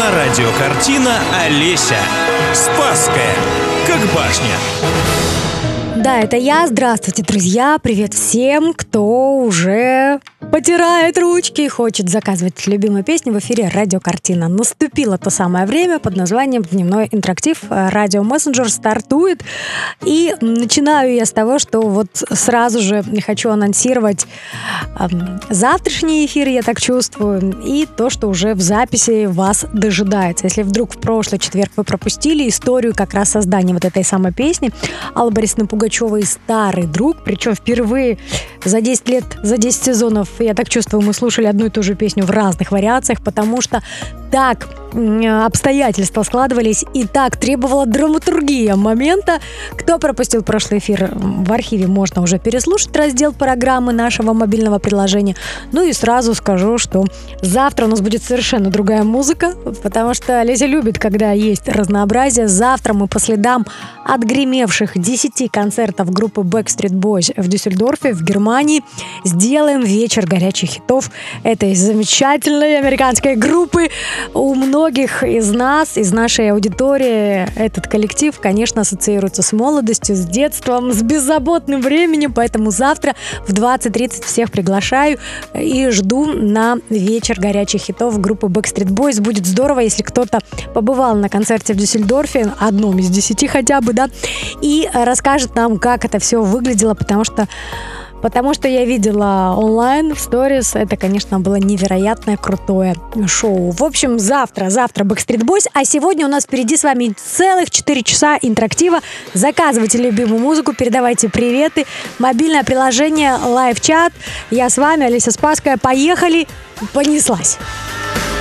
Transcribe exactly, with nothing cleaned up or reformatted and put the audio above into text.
На радио «Картина» Олеся Спасская, как башня. Да, это я. Здравствуйте, друзья. Привет всем, кто уже потирает ручки и хочет заказывать любимые песни в эфире «Радио Картина». Наступило то самое время под названием «Дневной интерактив». Радио Мессенджер стартует. И начинаю я с того, что вот сразу же хочу анонсировать э, завтрашний эфир, я так чувствую, и то, что уже в записи вас дожидается. Если вдруг в прошлый четверг вы пропустили историю как раз создания вот этой самой песни Аллы Борисовны Пугачевой «Старый друг», причем впервые за десять лет, за десять сезонов, я так чувствую, мы слушали одну и ту же песню в разных вариациях, потому что так обстоятельства складывались и так требовала драматургия момента. Кто пропустил прошлый эфир, в архиве можно уже переслушать раздел программы нашего мобильного приложения. Ну и сразу скажу, что завтра у нас будет совершенно другая музыка, потому что Леся любит, когда есть разнообразие. Завтра мы по следам отгремевших десяти концертов группы Backstreet Boys в Дюссельдорфе, в Германии, сделаем вечер горячих хитов этой замечательной американской группы. У многих из нас, из нашей аудитории, этот коллектив, конечно, ассоциируется с молодостью, с детством, с беззаботным временем, поэтому завтра в двадцать тридцать всех приглашаю и жду на вечер горячих хитов группы Backstreet Boys. Будет здорово, если кто-то побывал на концерте в Дюссельдорфе, одном из десяти хотя бы, да, и расскажет нам, как это все выглядело, потому что Потому что я видела онлайн в сторис. Это, конечно, было невероятное крутое шоу. В общем, завтра, завтра Backstreet Boys. А сегодня у нас впереди с вами целых четыре часа интерактива. Заказывайте любимую музыку, передавайте приветы. Мобильное приложение, лайв-чат. Я с вами, Олеся Спасская. Поехали, понеслась.